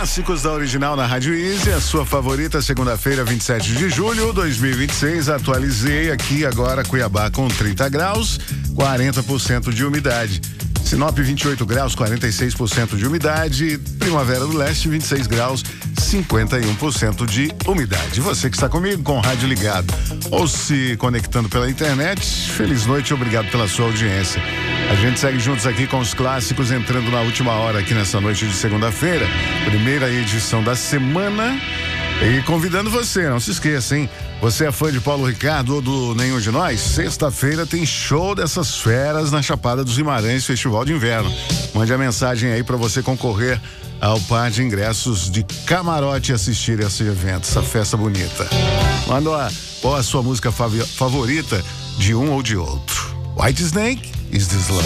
Clássicos da Original na Rádio Easy, a sua favorita, segunda-feira, 27 de julho, 2026. Atualizei aqui agora Cuiabá com 30 graus, 40% de umidade. Sinop, 28 graus, 46% de umidade. Primavera do Leste, 26 graus, 51% de umidade. Você que está comigo com o rádio ligado ou se conectando pela internet, feliz noite e obrigado pela sua audiência. A gente segue juntos aqui com os clássicos, entrando na última hora aqui nessa noite de segunda-feira, primeira edição da semana. E convidando você, não se esqueça, hein? Você é fã de Paulo Ricardo ou do Nenhum de Nós? Sexta-feira tem show dessas feras na Chapada dos Guimarães, Festival de Inverno. Mande a mensagem aí para você concorrer ao par de ingressos de camarote e assistir esse evento, essa festa bonita. Manda qual a sua música favorita de um ou de outro. Whitesnake, Is This Love?